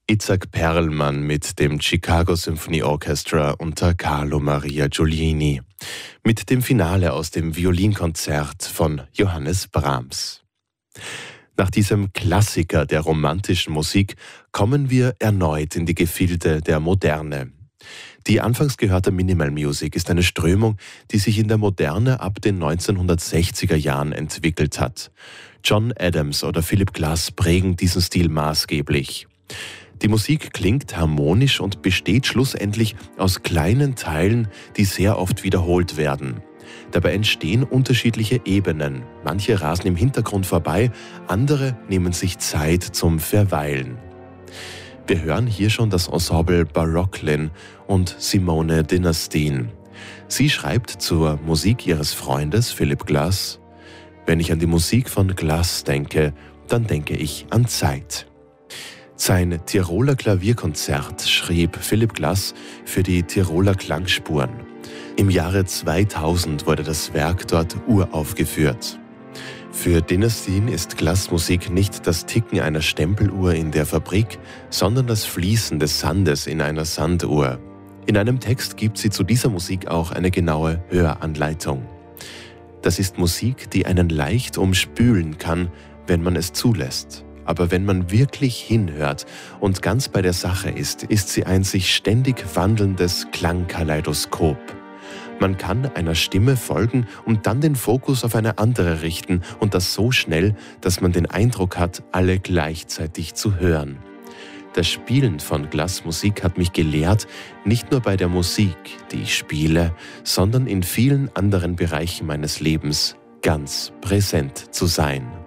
Itzhak Perlman mit dem Chicago Symphony Orchestra unter Carlo Maria Giulini. Mit dem Finale aus dem Violinkonzert von Johannes Brahms. Nach diesem Klassiker der romantischen Musik kommen wir erneut in die Gefilde der Moderne. Die anfangs gehörte Minimal Music ist eine Strömung, die sich in der Moderne ab den 1960er Jahren entwickelt hat. John Adams oder Philip Glass prägen diesen Stil maßgeblich. Die Musik klingt harmonisch und besteht schlussendlich aus kleinen Teilen, die sehr oft wiederholt werden. Dabei entstehen unterschiedliche Ebenen. Manche rasen im Hintergrund vorbei, andere nehmen sich Zeit zum Verweilen. Wir hören hier schon das Ensemble Barocklin und Simone Dinnerstein. Sie schreibt zur Musik ihres Freundes Philip Glass: Wenn ich an die Musik von Glass denke, dann denke ich an Zeit. Sein Tiroler Klavierkonzert schrieb Philip Glass für die Tiroler Klangspuren. Im Jahre 2000 wurde das Werk dort uraufgeführt. Für Dinnerstein ist Glass-Musik nicht das Ticken einer Stempeluhr in der Fabrik, sondern das Fließen des Sandes in einer Sanduhr. In einem Text gibt sie zu dieser Musik auch eine genaue Höranleitung. Das ist Musik, die einen leicht umspülen kann, wenn man es zulässt. Aber wenn man wirklich hinhört und ganz bei der Sache ist sie ein sich ständig wandelndes Klangkaleidoskop. Man kann einer Stimme folgen und dann den Fokus auf eine andere richten und das so schnell, dass man den Eindruck hat, alle gleichzeitig zu hören. Das Spielen von Glass-Musik hat mich gelehrt, nicht nur bei der Musik, die ich spiele, sondern in vielen anderen Bereichen meines Lebens ganz präsent zu sein.